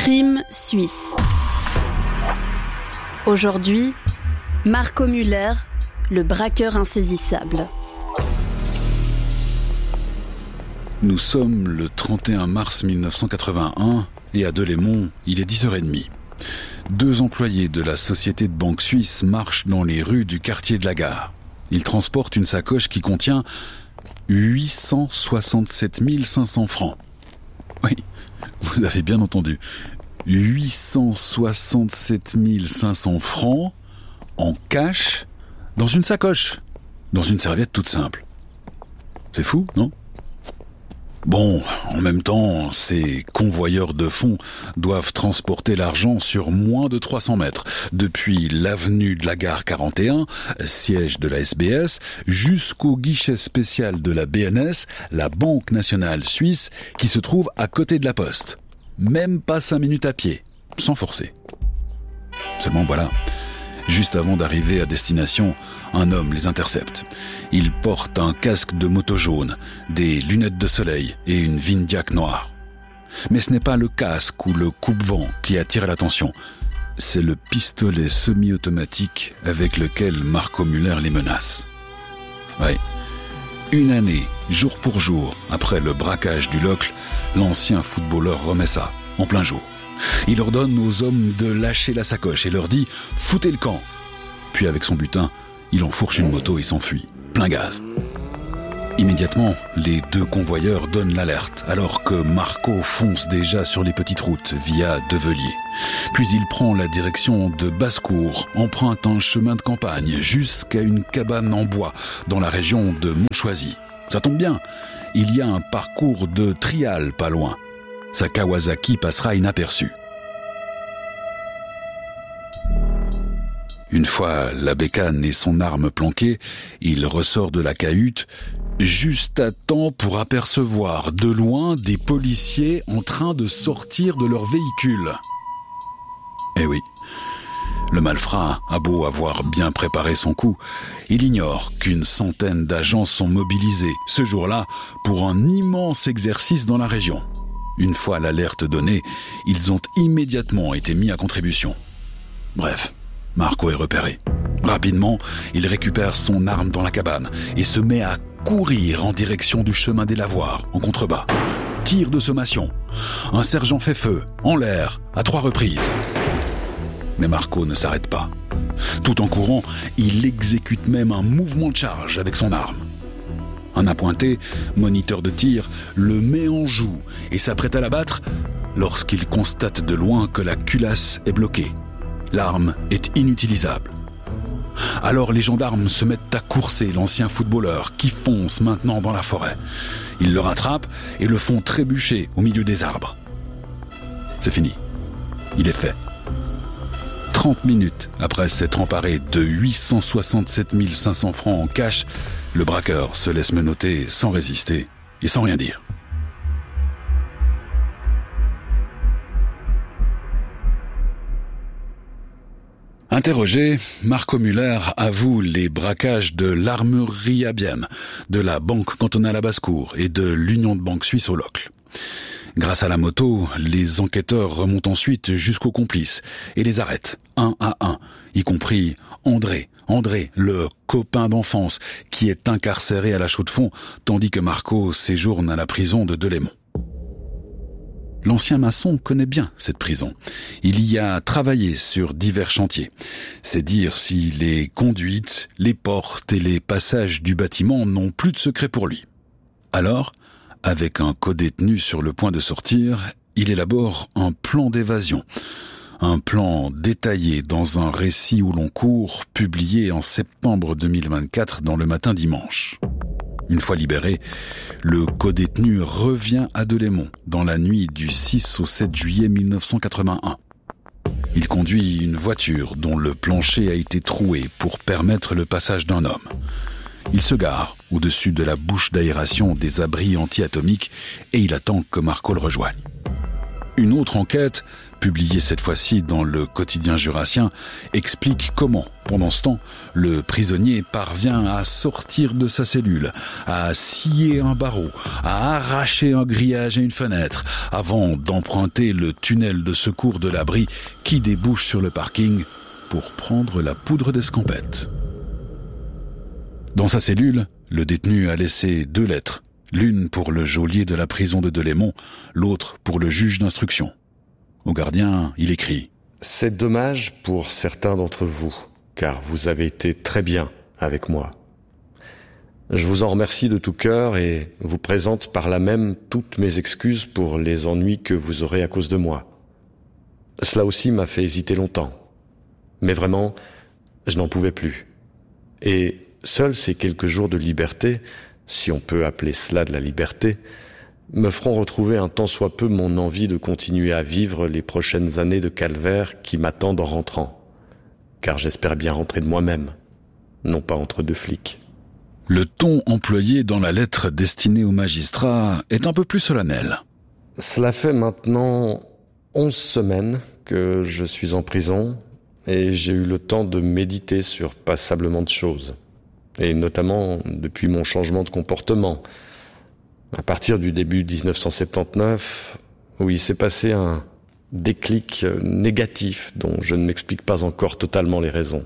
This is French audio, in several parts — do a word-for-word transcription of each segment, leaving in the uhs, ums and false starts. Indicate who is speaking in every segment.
Speaker 1: Crime suisse. Aujourd'hui, Marco Müller, le braqueur insaisissable.
Speaker 2: Nous sommes le trente et un mars mille neuf cent quatre-vingt-un et à Delémont, il est dix heures trente. Deux employés de la société de banque suisse marchent dans les rues du quartier de la gare. Ils transportent une sacoche qui contient huit cent soixante-sept mille cinq cents francs. Oui, vous avez bien entendu. huit cent soixante-sept mille cinq cents francs en cash dans une sacoche, dans une serviette toute simple. C'est fou, non ? Bon, en même temps, ces convoyeurs de fonds doivent transporter l'argent sur moins de trois cents mètres, depuis l'avenue de la gare quarante et un, siège de la S B S, jusqu'au guichet spécial de la B N S, la Banque nationale suisse, qui se trouve à côté de la poste. Même pas cinq minutes à pied, sans forcer. Seulement voilà, juste avant d'arriver à destination, un homme les intercepte. Il porte un casque de moto jaune, des lunettes de soleil et une Vindiac noire. Mais ce n'est pas le casque ou le coupe-vent qui attire l'attention. C'est le pistolet semi-automatique avec lequel Marco Müller les menace. Oui, une année, jour pour jour, après le braquage du Locle, l'ancien footballeur remet ça, en plein jour. Il ordonne aux hommes de lâcher la sacoche et leur dit « foutez le camp ». Puis avec son butin, il enfourche une moto et s'enfuit, plein gaz. Immédiatement, les deux convoyeurs donnent l'alerte, alors que Marco fonce déjà sur les petites routes via Develier. Puis il prend la direction de Basse-Cour, emprunte un chemin de campagne jusqu'à une cabane en bois dans la région de Montchoisy. Ça tombe bien, il y a un parcours de trial pas loin. Sa Kawasaki passera inaperçue. Une fois la bécane et son arme planquées, il ressort de la cahute, juste à temps pour apercevoir de loin des policiers en train de sortir de leur véhicule. Eh oui, le malfrat a beau avoir bien préparé son coup, il ignore qu'une centaine d'agents sont mobilisés ce jour-là pour un immense exercice dans la région. Une fois l'alerte donnée, ils ont immédiatement été mis à contribution. Bref, Marco est repéré. Rapidement, il récupère son arme dans la cabane et se met à courir en direction du chemin des lavoirs, en contrebas. Tir de sommation. Un sergent fait feu, en l'air, à trois reprises. Mais Marco ne s'arrête pas. Tout en courant, il exécute même un mouvement de charge avec son arme. Un appointé, moniteur de tir, le met en joue et s'apprête à l'abattre lorsqu'il constate de loin que la culasse est bloquée. L'arme est inutilisable. Alors les gendarmes se mettent à courser l'ancien footballeur qui fonce maintenant dans la forêt. Ils le rattrapent et le font trébucher au milieu des arbres. C'est fini. Il est fait. trente minutes après s'être emparé de huit cent soixante-sept mille cinq cents francs en cash, le braqueur se laisse menotter sans résister et sans rien dire. Interrogé, Marco Müller avoue les braquages de l'armurerie à Bienne, de la Banque cantonale à Basse-Cour et de l'Union de banque suisse au Locle. Grâce à la moto, les enquêteurs remontent ensuite jusqu'aux complices et les arrêtent, un à un, y compris André, André, le copain d'enfance, qui est incarcéré à la Chaux-de-Fonds, tandis que Marco séjourne à la prison de Delémont. L'ancien maçon connaît bien cette prison. Il y a travaillé sur divers chantiers. C'est dire si les conduites, les portes et les passages du bâtiment n'ont plus de secret pour lui. Alors, avec un codétenu sur le point de sortir, il élabore un plan d'évasion. Un plan détaillé dans un récit où l'on court, publié en septembre deux mille vingt-quatre dans Le Matin dimanche. Une fois libéré, le codétenu revient à Delémont dans la nuit du six au sept juillet mille neuf cent quatre-vingt-un. Il conduit une voiture dont le plancher a été troué pour permettre le passage d'un homme. Il se gare au-dessus de la bouche d'aération des abris anti-atomiques et il attend que Marco le rejoigne. Une autre enquête, publiée cette fois-ci dans le quotidien jurassien, explique comment, pendant ce temps, le prisonnier parvient à sortir de sa cellule, à scier un barreau, à arracher un grillage et une fenêtre, avant d'emprunter le tunnel de secours de l'abri qui débouche sur le parking pour prendre la poudre d'escampette. Dans sa cellule, le détenu a laissé deux lettres, l'une pour le geôlier de la prison de Delémont, l'autre pour le juge d'instruction. Au gardien, il écrit «
Speaker 3: C'est dommage pour certains d'entre vous, car vous avez été très bien avec moi. Je vous en remercie de tout cœur et vous présente par là même toutes mes excuses pour les ennuis que vous aurez à cause de moi. Cela aussi m'a fait hésiter longtemps. Mais vraiment, je n'en pouvais plus. Et seuls ces quelques jours de liberté, si on peut appeler cela de la liberté, me feront retrouver un tant soit peu mon envie de continuer à vivre les prochaines années de calvaire qui m'attendent en rentrant. Car j'espère bien rentrer de moi-même, non pas entre deux flics. »
Speaker 2: Le ton employé dans la lettre destinée au magistrat est un peu plus solennel.
Speaker 3: Cela fait maintenant onze semaines que je suis en prison et j'ai eu le temps de méditer sur passablement de choses. Et notamment depuis mon changement de comportement. À partir du début dix-neuf cent soixante-dix-neuf, où il s'est passé un déclic négatif dont je ne m'explique pas encore totalement les raisons.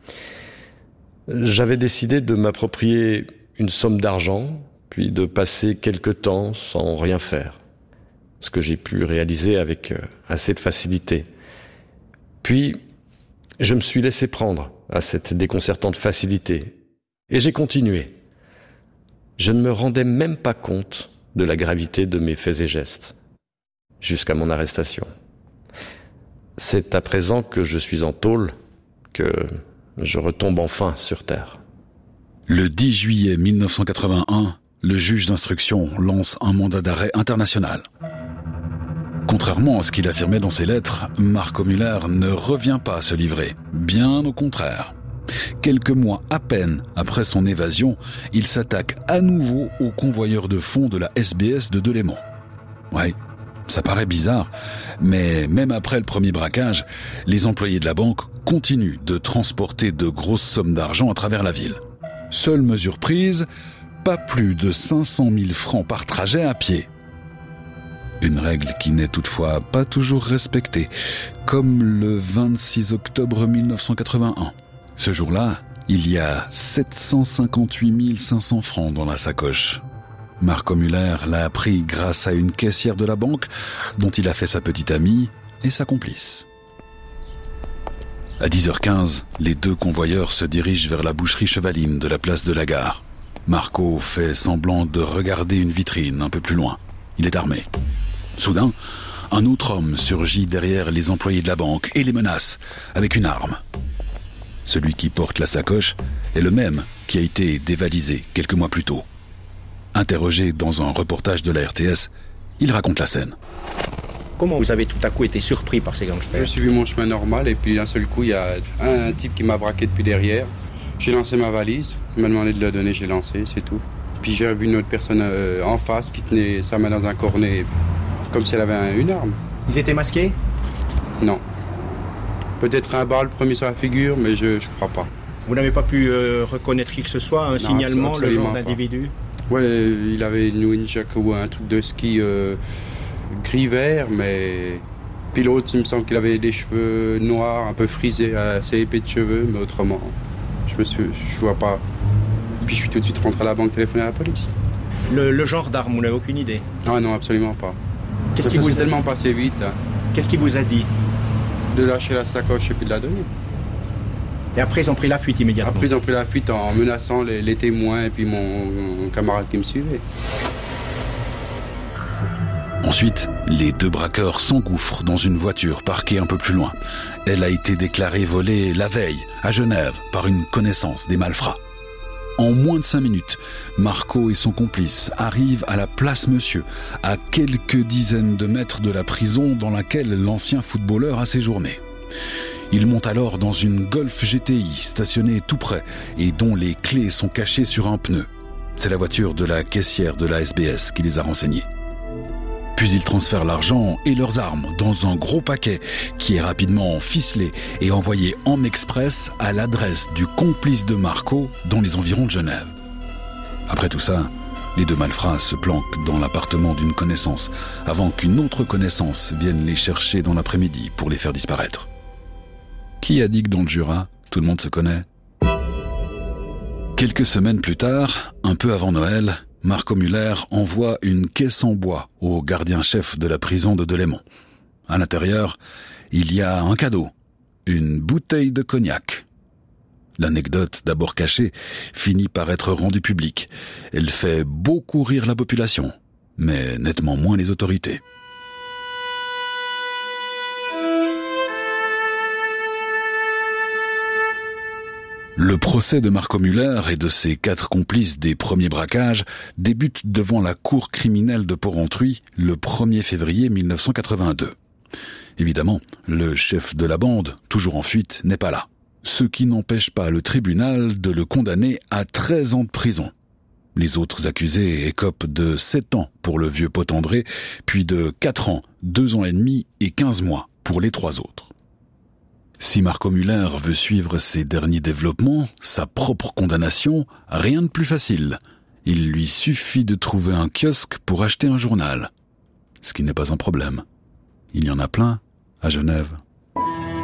Speaker 3: J'avais décidé de m'approprier une somme d'argent, puis de passer quelque temps sans rien faire. Ce que j'ai pu réaliser avec assez de facilité. Puis, je me suis laissé prendre à cette déconcertante facilité. Et j'ai continué. Je ne me rendais même pas compte de la gravité de mes faits et gestes, jusqu'à mon arrestation. C'est à présent que je suis en tôle que je retombe enfin sur terre.
Speaker 2: Le dix juillet mille neuf cent quatre-vingt-un, le juge d'instruction lance un mandat d'arrêt international. Contrairement à ce qu'il affirmait dans ses lettres, Marco Müller ne revient pas se livrer, bien au contraire. Quelques mois à peine après son évasion, il s'attaque à nouveau au convoyeur de fonds de la S B S de Delémont. Ouais, ça paraît bizarre, mais même après le premier braquage, les employés de la banque continuent de transporter de grosses sommes d'argent à travers la ville. Seule mesure prise, pas plus de cinq cent mille francs par trajet à pied. Une règle qui n'est toutefois pas toujours respectée, comme le vingt-six octobre mille neuf cent quatre-vingt-un. Ce jour-là, il y a sept cent cinquante-huit mille cinq cents francs dans la sacoche. Marco Müller l'a appris grâce à une caissière de la banque dont il a fait sa petite amie et sa complice. À dix heures quinze, les deux convoyeurs se dirigent vers la boucherie chevaline de la place de la Gare. Marco fait semblant de regarder une vitrine un peu plus loin. Il est armé. Soudain, un autre homme surgit derrière les employés de la banque et les menace avec une arme. Celui qui porte la sacoche est le même qui a été dévalisé quelques mois plus tôt. Interrogé dans un reportage de la R T S, il raconte la scène.
Speaker 4: Comment vous avez tout à coup été surpris par ces gangsters ?
Speaker 5: J'ai suivi mon chemin normal et puis d'un seul coup, il y a un, un type qui m'a braqué depuis derrière. J'ai lancé ma valise, il m'a demandé de la donner, j'ai lancé, c'est tout. Puis j'ai vu une autre personne euh, en face qui tenait sa main dans un cornet, comme si elle avait un, une arme.
Speaker 4: Ils étaient masqués ?
Speaker 5: Non. Peut-être un bas le premier sur la figure, mais je ne crois pas.
Speaker 4: Vous n'avez pas pu euh, reconnaître qui que ce soit, un non, signalement, le genre d'individu ?
Speaker 5: Oui, il avait une windjack ou un truc de ski euh, gris-vert, mais... Puis l'autre, il me semble qu'il avait des cheveux noirs, un peu frisés, assez épais de cheveux, mais autrement, je me suis, je vois pas. Puis je suis tout de suite rentré à la banque téléphoner à la police.
Speaker 4: Le, le genre d'arme, vous n'avez aucune idée ?
Speaker 5: Ah non, absolument pas.
Speaker 4: Qu'est-ce
Speaker 5: qui
Speaker 4: vous
Speaker 5: a... tellement passé vite. Hein.
Speaker 4: Qu'est-ce qu'il vous a dit ?
Speaker 5: De lâcher la sacoche et puis de la donner.
Speaker 4: Et après, ils ont pris la fuite immédiatement.
Speaker 5: Après, ils ont pris la fuite en menaçant les, les témoins et puis mon, mon camarade qui me suivait.
Speaker 2: Ensuite, les deux braqueurs s'engouffrent dans une voiture parquée un peu plus loin. Elle a été déclarée volée la veille, à Genève, par une connaissance des malfrats. En moins de cinq minutes, Marco et son complice arrivent à la place Monsieur, à quelques dizaines de mètres de la prison dans laquelle l'ancien footballeur a séjourné. Ils montent alors dans une Golf G T I stationnée tout près et dont les clés sont cachées sur un pneu. C'est la voiture de la caissière de la S B S qui les a renseignés. Puis ils transfèrent l'argent et leurs armes dans un gros paquet qui est rapidement ficelé et envoyé en express à l'adresse du complice de Marco dans les environs de Genève. Après tout ça, les deux malfrats se planquent dans l'appartement d'une connaissance avant qu'une autre connaissance vienne les chercher dans l'après-midi pour les faire disparaître. Qui a dit que dans le Jura, tout le monde se connaît ? Quelques semaines plus tard, un peu avant Noël, Marco Müller envoie une caisse en bois au gardien-chef de la prison de Delémont. À l'intérieur, il y a un cadeau, une bouteille de cognac. L'anecdote, d'abord cachée, finit par être rendue publique. Elle fait beaucoup rire la population, mais nettement moins les autorités. Le procès de Marco Müller et de ses quatre complices des premiers braquages débute devant la cour criminelle de Porrentruy le premier février mille neuf cent quatre-vingt-deux. Évidemment, le chef de la bande, toujours en fuite, n'est pas là. Ce qui n'empêche pas le tribunal de le condamner à treize ans de prison. Les autres accusés écopent de sept ans pour le vieux Pot-André, puis de quatre ans, deux ans et demi et quinze mois pour les trois autres. Si Marco Müller veut suivre ses derniers développements, sa propre condamnation, rien de plus facile. Il lui suffit de trouver un kiosque pour acheter un journal. Ce qui n'est pas un problème. Il y en a plein à Genève.